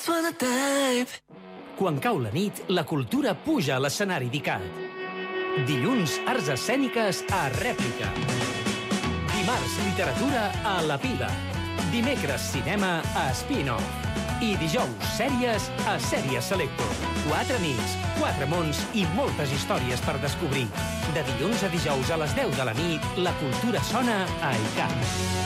for the tape. Quan cau la nit, la cultura puja a l'escenari d'ICAT. Dilluns, arts escèniques a Rèplica. Dimarts, literatura a La Pila. Dimecres, cinema a Spin-Off. I dijous, sèries a Sèries Selecto. 4 nits, 4 mons i moltes històries per descobrir. De dilluns a dijous a les 10 de la nit, la cultura sona a ICAT.